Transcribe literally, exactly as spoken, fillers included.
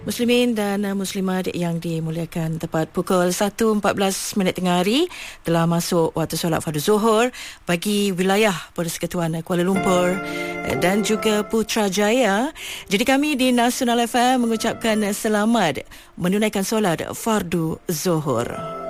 Muslimin dan muslimat yang dimuliakan, tepat pukul satu empat belas minit tengah hari telah masuk waktu solat fardu Zuhur bagi wilayah Persekutuan Kuala Lumpur dan juga Putrajaya. Jadi kami di Nasional F M mengucapkan selamat menunaikan solat fardu Zuhur.